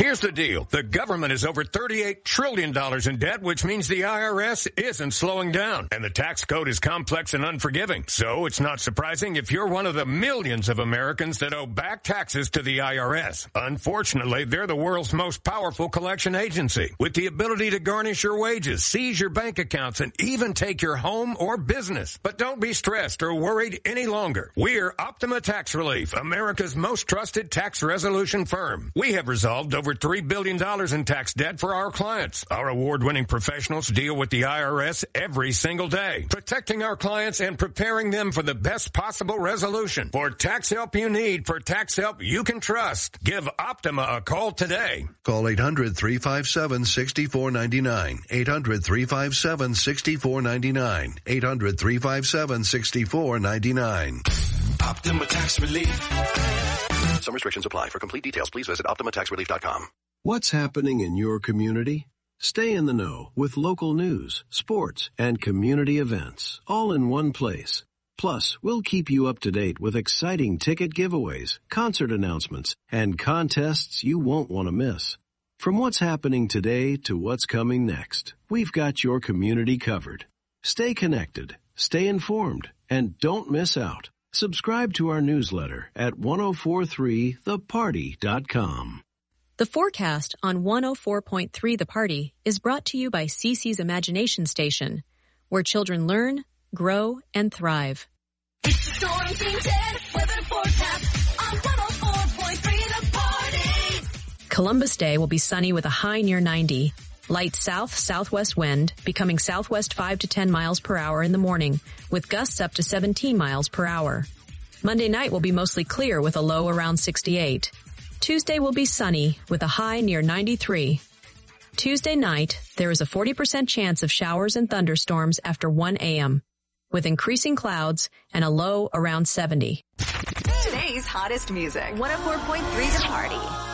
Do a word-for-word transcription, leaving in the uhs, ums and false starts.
Here's the deal. The government is over thirty-eight trillion dollars in debt, which means the I R S isn't slowing down. And the tax code is complex and unforgiving. So it's not surprising if you're one of the millions of Americans that owe back taxes to the I R S. Unfortunately, they're the world's most powerful collection agency, with the ability to garnish your wages, seize your bank accounts, and even take your home or business. But don't be stressed or worried any longer. We're Optima Tax Relief, America's most trusted tax resolution firm. We have resolved over three billion dollars in tax debt for our clients. Our award-winning professionals deal with the I R S every single day, protecting our clients and preparing them for the best possible resolution. For tax help you need, for tax help you can trust, give Optima a call today. Call eight hundred, three five seven, six four nine nine. eight hundred, three five seven, six four nine nine. eight hundred, three five seven, six four nine nine. Optima Tax Relief. Some restrictions apply. For complete details, please visit optima tax relief dot com. What's happening in your community? Stay in the know with local news, sports, and community events, all in one place. Plus, we'll keep you up to date with exciting ticket giveaways, concert announcements, and contests you won't want to miss. From what's happening today to what's coming next, we've got your community covered. Stay connected, stay informed, and don't miss out. Subscribe to our newsletter at ten forty-three the party dot com. The forecast on one oh four point three The Party is brought to you by C C's Imagination Station, where children learn, grow, and thrive. It's Storm Team ten weather forecast on one oh four point three The Party. Columbus Day will be sunny with a high near ninety. Light south-southwest wind, becoming southwest five to ten miles per hour in the morning, with gusts up to seventeen miles per hour. Monday night will be mostly clear with a low around sixty-eight. Tuesday will be sunny with a high near ninety-three. Tuesday night, there is a forty percent chance of showers and thunderstorms after one a.m., with increasing clouds and a low around seventy. Today's hottest music. one oh four point three The Party.